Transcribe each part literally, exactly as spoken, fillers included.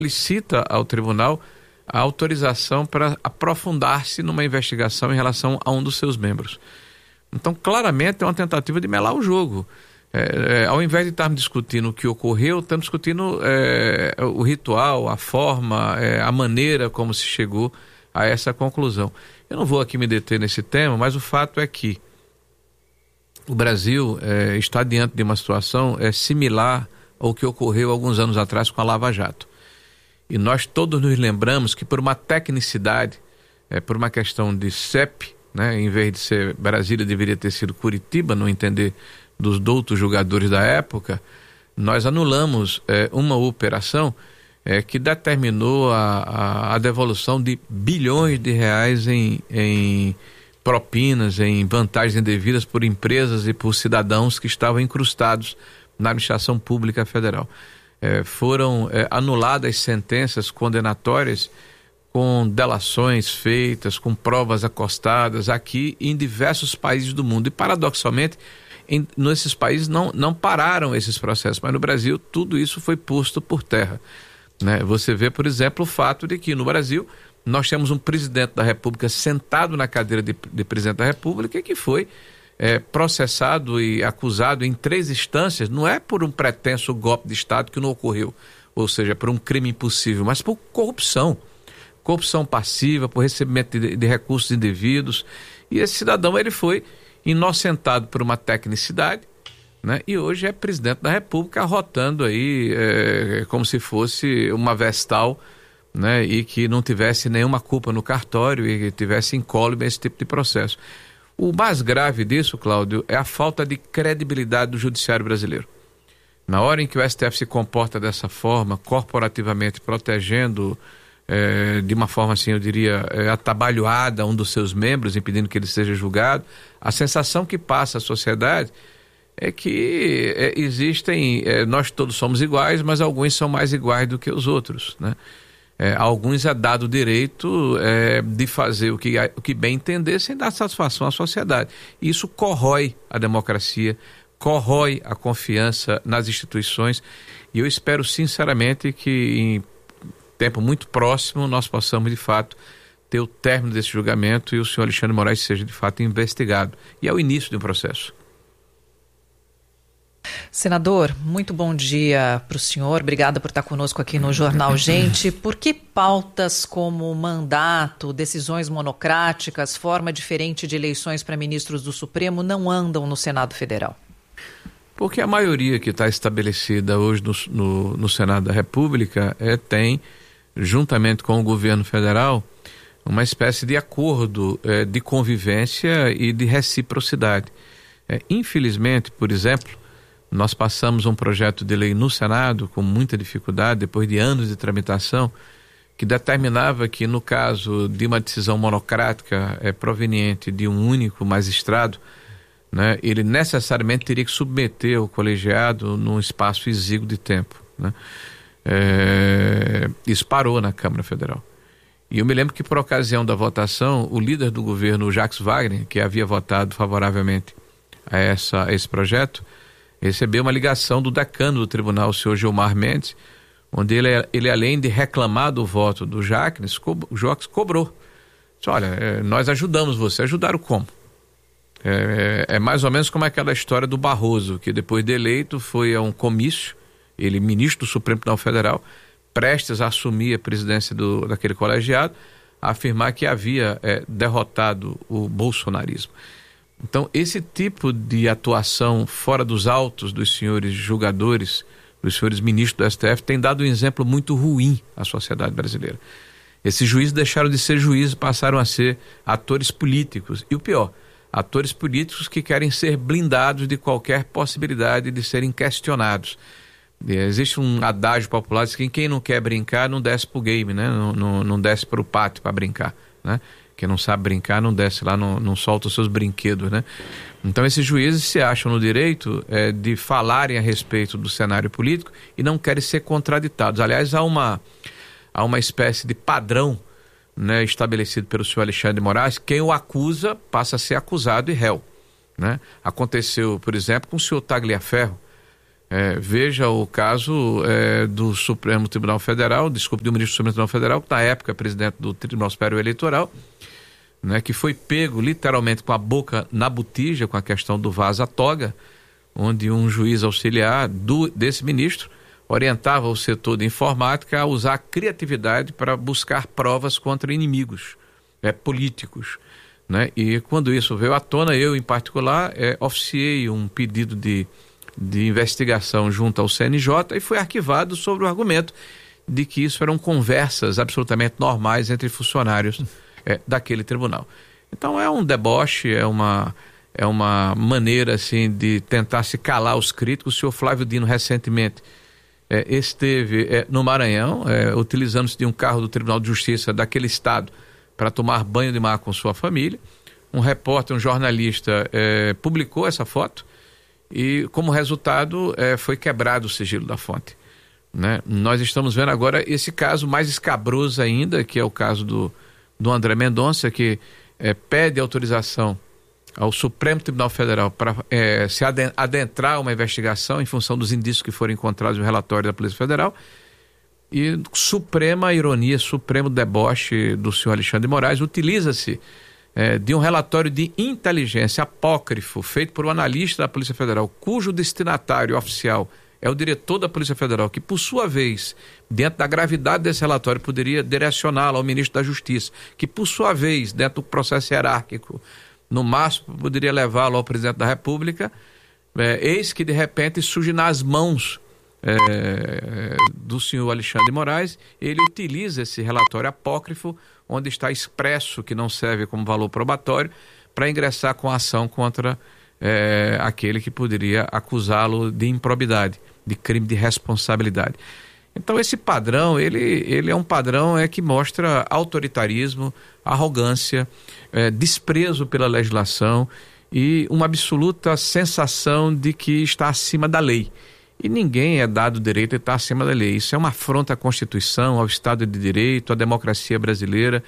solicita ao tribunal a autorização para aprofundar-se numa investigação em relação a um dos seus membros. Então, claramente, é uma tentativa de melar o jogo. É, é, ao invés de estarmos discutindo o que ocorreu, estamos discutindo é, o ritual, a forma, é, a maneira como se chegou a essa conclusão. Eu não vou aqui me deter nesse tema, mas o fato é que o Brasil é, está diante de uma situação é, similar ao que ocorreu alguns anos atrás com a Lava Jato. E nós todos nos lembramos que por uma tecnicidade, é, por uma questão de C E P, né, em vez de ser Brasília, deveria ter sido Curitiba, no entender dos doutos julgadores da época, nós anulamos é, uma operação é, que determinou a, a, a devolução de bilhões de reais em, em propinas, em vantagens indevidas por empresas e por cidadãos que estavam incrustados na administração pública federal. É, foram é, anuladas sentenças condenatórias com delações feitas, com provas acostadas aqui em diversos países do mundo. E, paradoxalmente, em, nesses países não, não pararam esses processos, mas no Brasil tudo isso foi posto por terra. Né? Você vê, por exemplo, o fato de que no Brasil nós temos um presidente da República sentado na cadeira de, de presidente da República que foi É, processado e acusado em três instâncias, não é por um pretenso golpe de Estado que não ocorreu, ou seja, por um crime impossível, mas por corrupção, corrupção passiva, por recebimento de, de recursos indevidos. E esse cidadão ele foi inocentado por uma tecnicidade, né? E hoje é presidente da República arrotando aí é, como se fosse uma vestal, né? E que não tivesse nenhuma culpa no cartório e que tivesse incólume esse tipo de processo. O mais grave disso, Cláudio, é a falta de credibilidade do judiciário brasileiro. Na hora em que o S T F se comporta dessa forma, corporativamente protegendo é, de uma forma assim, eu diria, é, atabalhoada um dos seus membros, impedindo que ele seja julgado, a sensação que passa à sociedade é que é, existem, é, nós todos somos iguais, mas alguns são mais iguais do que os outros, né? É, alguns é dado o direito é, de fazer o que, o que bem entender sem dar satisfação à sociedade. Isso corrói a democracia, corrói a confiança nas instituições, e eu espero sinceramente que em tempo muito próximo nós possamos de fato ter o término desse julgamento e o senhor Alexandre de Moraes seja de fato investigado. E é o início de um processo. Senador, muito bom dia para o senhor. Obrigada por estar conosco aqui no Jornal Gente. Por que pautas como mandato, decisões monocráticas, forma diferente de eleições para ministros do Supremo não andam no Senado Federal? Porque a maioria que está estabelecida hoje no, no, no Senado da República é, tem, juntamente com o governo federal, uma espécie de acordo é, de convivência e de reciprocidade. É, infelizmente, por exemplo, nós passamos um projeto de lei no Senado com muita dificuldade, depois de anos de tramitação, que determinava que no caso de uma decisão monocrática é, proveniente de um único magistrado, né, ele necessariamente teria que submeter o colegiado num espaço exíguo de tempo, né? É, isso parou na Câmara Federal. E eu me lembro que por ocasião da votação, o líder do governo, o Jacques Wagner, que havia votado favoravelmente a, essa, a esse projeto, recebeu uma ligação do decano do tribunal, o senhor Gilmar Mendes, onde ele, ele além de reclamar do voto do Jacques, co, o Jacques cobrou. Disse, olha, é, nós ajudamos você. Ajudaram como? É, é, é mais ou menos como aquela história do Barroso, que depois de eleito foi a um comício, ele ministro do Supremo Tribunal Federal, prestes a assumir a presidência do, daquele colegiado, a afirmar que havia é, derrotado o bolsonarismo. Então, esse tipo de atuação fora dos autos dos senhores julgadores, dos senhores ministros do S T F, tem dado um exemplo muito ruim à sociedade brasileira. Esses juízes deixaram de ser juízes e passaram a ser atores políticos. E o pior, atores políticos que querem ser blindados de qualquer possibilidade de serem questionados. Existe um adágio popular que quem não quer brincar não desce pro game, né? Não, não, não desce pro pátio para brincar, né? Quem não sabe brincar não desce lá, não, não solta os seus brinquedos, né? Então esses juízes se acham no direito é, de falarem a respeito do cenário político e não querem ser contraditados. Aliás, há uma, há uma espécie de padrão, né, estabelecido pelo senhor Alexandre de Moraes. Quem o acusa passa a ser acusado e réu, né? Aconteceu, por exemplo, com o senhor Tagliaferro. É, veja o caso é, do Supremo Tribunal Federal, desculpe, do ministro do Supremo Tribunal Federal, que na época é presidente do Tribunal Superior Eleitoral, né, que foi pego literalmente com a boca na botija com a questão do vaza-toga, onde um juiz auxiliar do, desse ministro orientava o setor de informática a usar a criatividade para buscar provas contra inimigos é, políticos. Né? E quando isso veio à tona, eu em particular é, oficiei um pedido de de investigação junto ao C N J e foi arquivado sobre o argumento de que isso eram conversas absolutamente normais entre funcionários é, daquele tribunal. Então é um deboche, é uma, é uma maneira assim de tentar se calar os críticos. O senhor Flávio Dino recentemente é, esteve é, no Maranhão, é, utilizando-se de um carro do Tribunal de Justiça daquele estado para tomar banho de mar com sua família. Um repórter, um jornalista é, publicou essa foto e, como resultado, é, foi quebrado o sigilo da fonte. Né? Nós estamos vendo agora esse caso mais escabroso ainda, que é o caso do, do André Mendonça, que é, pede autorização ao Supremo Tribunal Federal para é, se adentrar uma investigação em função dos indícios que foram encontrados no relatório da Polícia Federal. E suprema ironia, supremo deboche do senhor Alexandre de Moraes, utiliza-se É, de um relatório de inteligência apócrifo feito por um analista da Polícia Federal, cujo destinatário oficial é o diretor da Polícia Federal, que por sua vez, dentro da gravidade desse relatório, poderia direcioná-lo ao ministro da Justiça, que por sua vez, dentro do processo hierárquico, no máximo poderia levá-lo ao presidente da República. É, eis que de repente surge nas mãos é, do senhor Alexandre de Moraes, ele utiliza esse relatório apócrifo, onde está expresso que não serve como valor probatório, para ingressar com a ação contra é, aquele que poderia acusá-lo de improbidade, de crime de responsabilidade. Então esse padrão, ele, ele é um padrão é, que mostra autoritarismo, arrogância, é, desprezo pela legislação e uma absoluta sensação de que está acima da lei. E ninguém é dado o direito de estar acima da lei. Isso é uma afronta à Constituição, ao Estado de Direito, à democracia brasileira.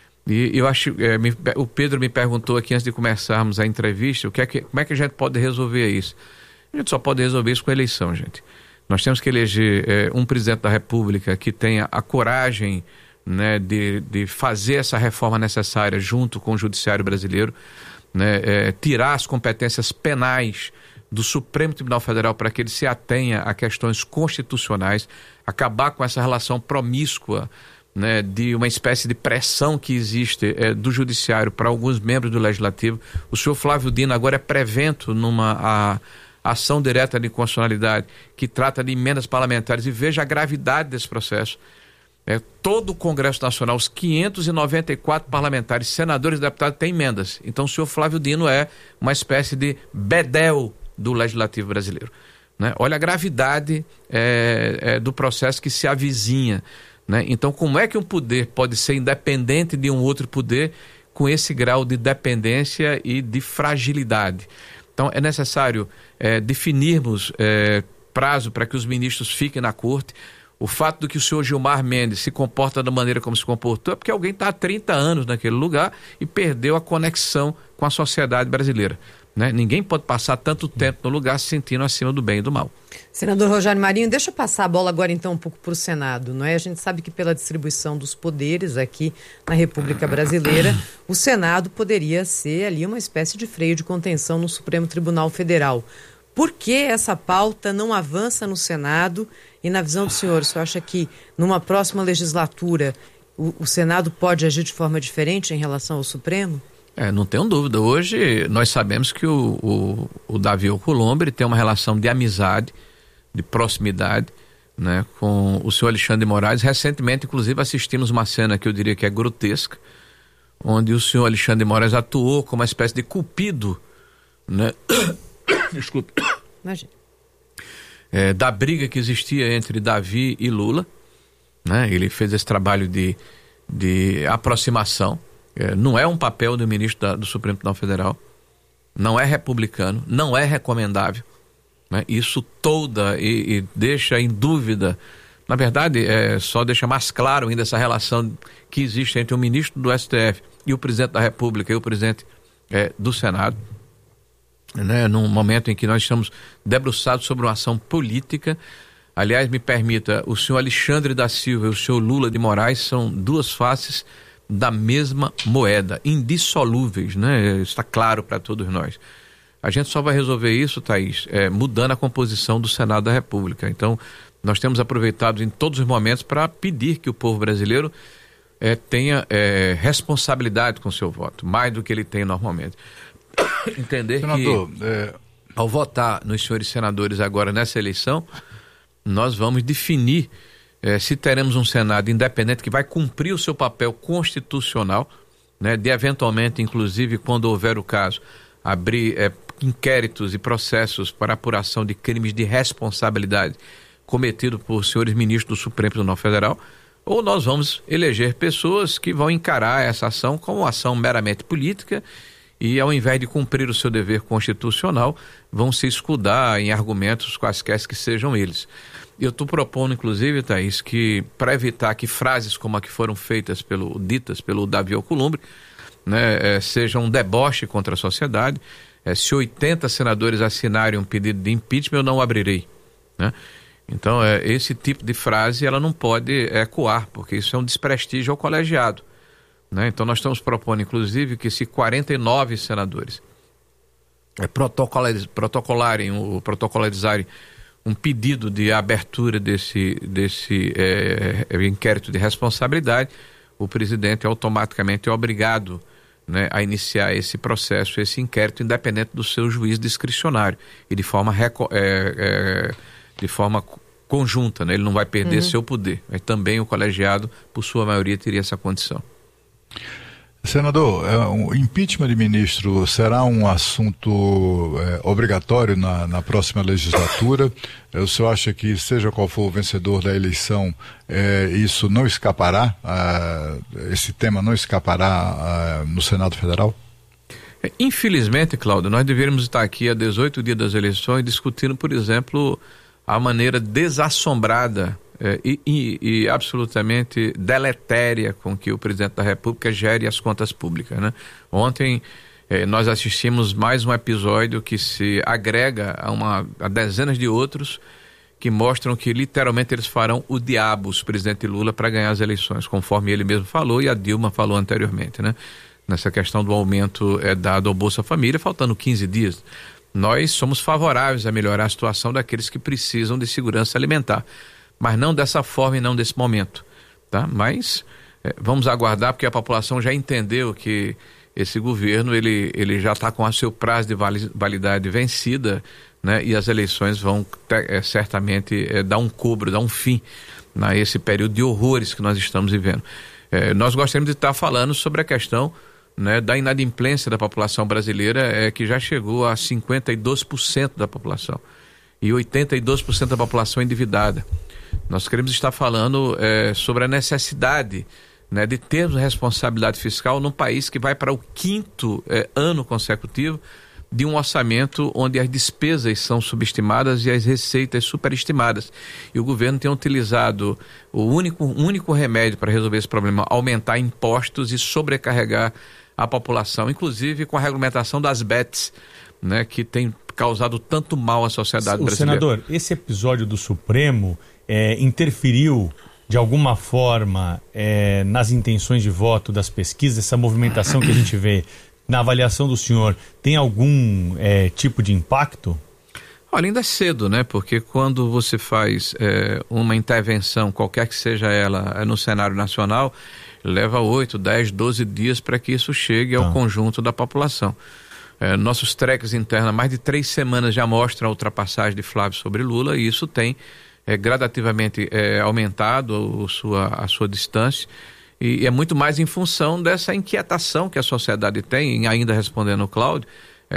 E eu acho, é, me, o Pedro me perguntou aqui antes de começarmos a entrevista, o que é que, como é que a gente pode resolver isso? A gente só pode resolver isso com eleição, gente. Nós temos que eleger é, um presidente da República que tenha a coragem, né, de, de fazer essa reforma necessária junto com o Judiciário brasileiro, né, é, tirar as competências penais do Supremo Tribunal Federal para que ele se atenha a questões constitucionais, acabar com essa relação promíscua, né, de uma espécie de pressão que existe é, do Judiciário para alguns membros do Legislativo. O senhor Flávio Dino agora é prevento numa a, ação direta de inconstitucionalidade que trata de emendas parlamentares, e veja a gravidade desse processo. É, todo o Congresso Nacional, os quinhentos e noventa e quatro parlamentares, senadores e deputados têm emendas. Então o senhor Flávio Dino é uma espécie de bedel do Legislativo brasileiro. Né? Olha a gravidade é, é, do processo que se avizinha. Né? Então, como é que um poder pode ser independente de um outro poder com esse grau de dependência e de fragilidade? Então, é necessário é, definirmos é, prazo para que os ministros fiquem na corte. O fato de que o senhor Gilmar Mendes se comporta da maneira como se comportou é porque alguém está há trinta anos naquele lugar e perdeu a conexão com a sociedade brasileira. Né? Ninguém pode passar tanto tempo no lugar se sentindo acima do bem e do mal. Senador Rogério Marinho, deixa eu passar a bola agora então um pouco para o Senado, não é? A gente sabe que pela distribuição dos poderes aqui na República Brasileira, o Senado poderia ser ali uma espécie de freio de contenção no Supremo Tribunal Federal. Por que essa pauta não avança no Senado? E na visão do senhor, o senhor acha que numa próxima legislatura o, o Senado pode agir de forma diferente em relação ao Supremo? É, não tenho dúvida. Hoje nós sabemos que o, o, o Davi Alcolumbre tem uma relação de amizade, de proximidade, né, com o senhor Alexandre de Moraes. Recentemente, inclusive, assistimos uma cena que eu diria que é grotesca, onde o senhor Alexandre de Moraes atuou como uma espécie de cupido, né? Desculpe. Imagina. É, da briga que existia entre Davi e Lula, né? Ele fez esse trabalho de, de aproximação. É, não é um papel do ministro da, do Supremo Tribunal Federal, não é republicano, não é recomendável, né? Isso toda e, e deixa em dúvida, na verdade, é, só deixa mais claro ainda essa relação que existe entre o ministro do S T F e o presidente da República e o presidente é, do Senado. né, num momento em que nós estamos debruçados sobre uma ação política. Aliás, me permita, o senhor Alexandre da Silva e o senhor Lula de Moraes são duas faces da mesma moeda, indissolúveis, né? Está claro para todos nós. A gente só vai resolver isso, Thaís, é, mudando a composição do Senado da República. Então, nós temos aproveitado em todos os momentos para pedir que o povo brasileiro é, tenha é, responsabilidade com o seu voto, mais do que ele tem normalmente. Entender Senador, que, é... ao votar nos senhores senadores agora nessa eleição, nós vamos definir eh, se teremos um Senado independente que vai cumprir o seu papel constitucional, né, de eventualmente, inclusive, quando houver o caso, abrir eh, inquéritos e processos para apuração de crimes de responsabilidade cometidos por senhores ministros do Supremo Tribunal Federal, ou nós vamos eleger pessoas que vão encarar essa ação como uma ação meramente política e, ao invés de cumprir o seu dever constitucional, vão se escudar em argumentos quaisquer que sejam eles. Eu estou propondo, inclusive, Thaís, que para evitar que frases como a que foram feitas, pelo, ditas pelo Davi Alcolumbre, né, é, sejam um deboche contra a sociedade, é, se oitenta senadores assinarem um pedido de impeachment, eu não abrirei, né? Então, é, esse tipo de frase ela não pode ecoar, porque isso é um desprestígio ao colegiado, né? Então, nós estamos propondo, inclusive, que se quarenta e nove senadores é, protocolariz, protocolarem, ou protocolarizarem um pedido de abertura desse, desse é, inquérito de responsabilidade, o presidente automaticamente é obrigado, né, a iniciar esse processo, esse inquérito, independente do seu juiz discricionário e de forma, reco- é, é, de forma conjunta, né? Ele não vai perder uhum. seu poder, mas também o colegiado, por sua maioria, teria essa condição. Senador, o impeachment de ministro será um assunto é, obrigatório na, na próxima legislatura? O senhor acha que, seja qual for o vencedor da eleição, é, isso não escapará, ah, esse tema não escapará ah, no Senado Federal? Infelizmente, Cláudio, nós deveríamos estar aqui há dezoito dias das eleições discutindo, por exemplo, a maneira desassombrada É, e, e, e absolutamente deletéria com que o presidente da República gere as contas públicas, né? Ontem eh, nós assistimos mais um episódio que se agrega a, uma, a dezenas de outros que mostram que literalmente eles farão o diabo, o presidente Lula, para ganhar as eleições, conforme ele mesmo falou e a Dilma falou anteriormente, né? Nessa questão do aumento é, dado ao Bolsa Família, faltando quinze dias. Nós somos favoráveis a melhorar a situação daqueles que precisam de segurança alimentar, mas não dessa forma e não desse momento, tá? Mas é, vamos aguardar, porque a população já entendeu que esse governo ele, ele já está com o seu prazo de validade vencida, né? E as eleições vão é, certamente é, dar um cobro, dar um fim a esse período de horrores que nós estamos vivendo. É, nós gostaríamos de estar falando sobre a questão, né, da inadimplência da população brasileira, é, que já chegou a cinquenta e dois por cento da população e oitenta e dois por cento da população endividada. Nós queremos estar falando é, sobre a necessidade, né, de termos responsabilidade fiscal num país que vai para o quinto é, ano consecutivo de um orçamento onde as despesas são subestimadas e as receitas superestimadas. E o governo tem utilizado o único, único remédio para resolver esse problema, aumentar impostos e sobrecarregar a população, inclusive com a regulamentação das bets, né, que tem causado tanto mal à sociedade o brasileira. Senador, esse episódio do Supremo é, interferiu de alguma forma é, nas intenções de voto das pesquisas, essa movimentação que a gente vê na avaliação do senhor, tem algum é, tipo de impacto? Olha, ainda é cedo, né? Porque quando você faz é, uma intervenção, qualquer que seja ela, é, no cenário nacional, leva oito, dez, doze dias para que isso chegue ao ah. conjunto da população. É, nossos trackers internos, há mais de três semanas já mostram a ultrapassagem de Flávio sobre Lula, e isso tem é, gradativamente é, aumentado a sua, a sua distância, e é muito mais em função dessa inquietação que a sociedade tem. Ainda respondendo ao Cláudio,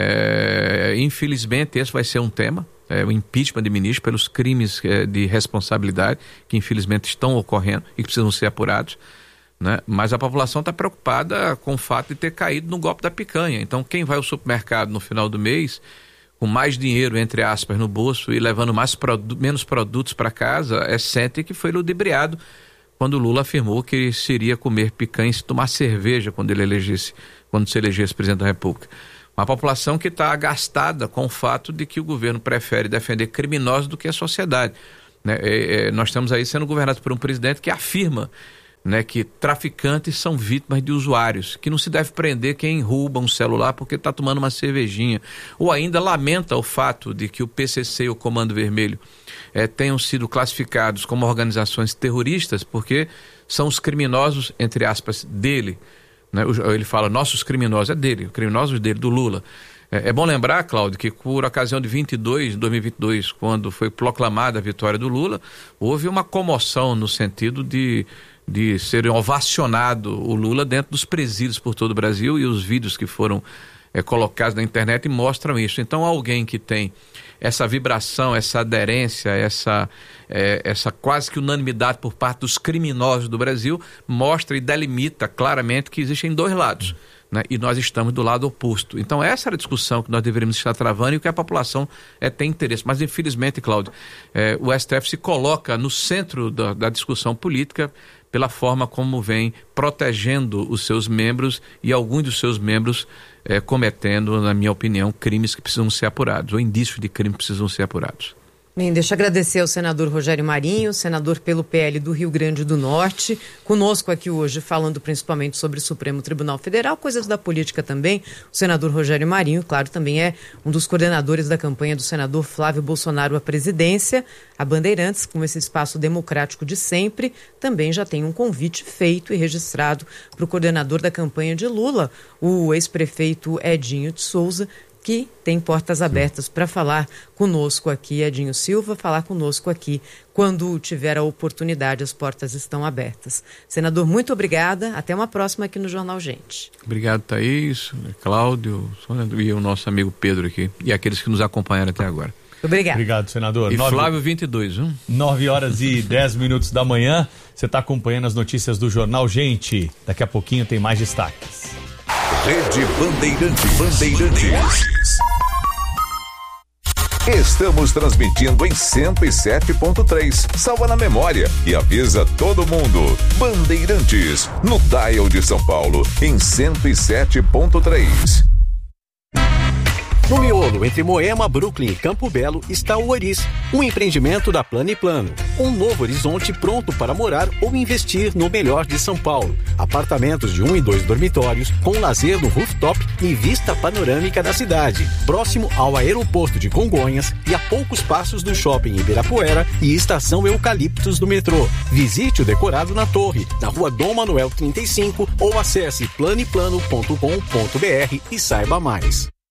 é, infelizmente esse vai ser um tema, é, o impeachment de ministro pelos crimes é, de responsabilidade que infelizmente estão ocorrendo e que precisam ser apurados, né? Mas a população está preocupada com o fato de ter caído no golpe da picanha. Então quem vai ao supermercado no final do mês com mais dinheiro, entre aspas, no bolso e levando mais produ- menos produtos para casa, é sente que foi ludibriado quando o Lula afirmou que seria comer picanha e tomar cerveja quando ele elegesse, quando se elegesse presidente da República. Uma população que está agastada com o fato de que o governo prefere defender criminosos do que a sociedade. Né? É, é, nós estamos aí sendo governados por um presidente que afirma, né, que traficantes são vítimas de usuários, que não se deve prender quem rouba um celular porque está tomando uma cervejinha. Ou ainda lamenta o fato de que o P C C e o Comando Vermelho é, tenham sido classificados como organizações terroristas porque são os criminosos, entre aspas, dele. Né? Ele fala, nossos criminosos, é dele, criminosos dele, do Lula. É, é bom lembrar, Cláudio, que por ocasião de vinte e dois, dois mil e vinte e dois, quando foi proclamada a vitória do Lula, houve uma comoção no sentido de, de ser ovacionado o Lula dentro dos presídios por todo o Brasil, e os vídeos que foram é, colocados na internet mostram isso. Então, alguém que tem essa vibração, essa aderência, essa, é, essa quase que unanimidade por parte dos criminosos do Brasil, mostra e delimita claramente que existem dois lados, né? E nós estamos do lado oposto. Então essa era a discussão que nós deveríamos estar travando e o que a população é, tem interesse. Mas infelizmente, Cláudio, é, o S T F se coloca no centro da, da discussão política pela forma como vem protegendo os seus membros e alguns dos seus membros é, cometendo, na minha opinião, crimes que precisam ser apurados, ou indícios de crime que precisam ser apurados. Bem, deixa eu agradecer ao senador Rogério Marinho, senador pelo P L do Rio Grande do Norte, conosco aqui hoje falando principalmente sobre o Supremo Tribunal Federal, coisas da política também. O senador Rogério Marinho, claro, também é um dos coordenadores da campanha do senador Flávio Bolsonaro à presidência. A Bandeirantes, com esse espaço democrático de sempre, também já tem um convite feito e registrado para o coordenador da campanha de Lula, o ex-prefeito Edinho de Souza, que tem portas abertas para falar conosco aqui, Edinho Silva, falar conosco aqui quando tiver a oportunidade, as portas estão abertas. Senador, muito obrigada, até uma próxima aqui no Jornal Gente. Obrigado, Thaís, Cláudio e o nosso amigo Pedro aqui, e aqueles que nos acompanharam até agora. Obrigado. Obrigado, senador. E Nove... Flávio vinte e dois, viu? nove horas e dez minutos da manhã, você está acompanhando as notícias do Jornal Gente. Daqui a pouquinho tem mais destaques. Rede Bandeirantes. Bandeirantes. Estamos transmitindo em cento e sete ponto três. Salva na memória e avisa todo mundo. Bandeirantes, no dial de São Paulo, em cento e sete ponto três. No miolo, entre Moema, Brooklyn e Campo Belo, está o Oris, um empreendimento da Plano e Plano. Um novo horizonte pronto para morar ou investir no melhor de São Paulo. Apartamentos de um e dois dormitórios, com lazer no rooftop e vista panorâmica da cidade. Próximo ao aeroporto de Congonhas e a poucos passos do shopping Ibirapuera e estação Eucaliptos do metrô. Visite o decorado na torre, na rua Dom Manuel trinta e cinco ou acesse plano e plano ponto com ponto br e saiba mais.